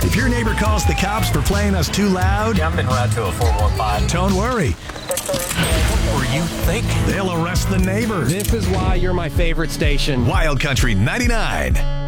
If your neighbor calls the cops for playing us too loud, I'm en route to a 415. don't worry. What were you thinking? They'll arrest the neighbor. This is why you're my favorite station. Wild Country 99.